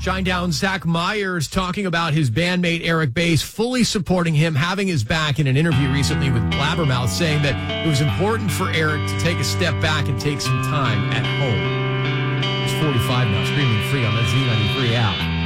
Shinedown Zach Myers talking about his bandmate Eric Bass fully supporting him, having his back in an interview recently with Blabbermouth, saying that it was important for Eric to take a step back and take some time at home. He's 45 now, screaming free on the Z93 app.